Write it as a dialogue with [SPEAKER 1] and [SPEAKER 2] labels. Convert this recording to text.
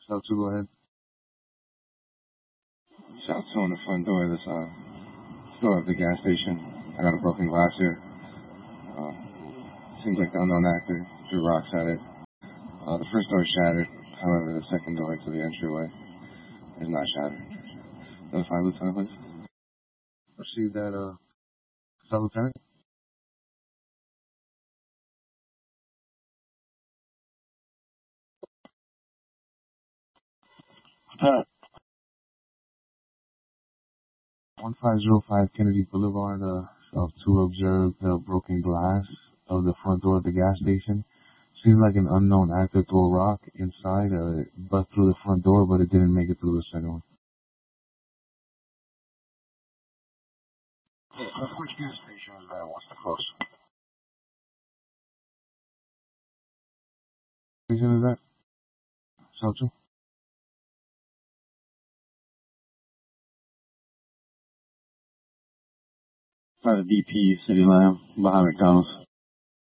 [SPEAKER 1] So to go ahead.
[SPEAKER 2] Shot two on the front door of this store of the gas station. I got a broken glass here. Seems like the unknown actor threw rocks at it. The first door is shattered. However, the second door to the entryway is not shattered. Notify Lieutenant, please.
[SPEAKER 1] Received that, Lieutenant. Lieutenant. 1505 Kennedy Boulevard, to observe the broken glass of the front door of the gas station. Seems like an unknown actor threw a rock inside, bust through the front door, but it didn't make it through the second one. Which gas station is that? What's the close? Which station is that? So two.
[SPEAKER 2] By the BP City Lamb, behind McDonald's.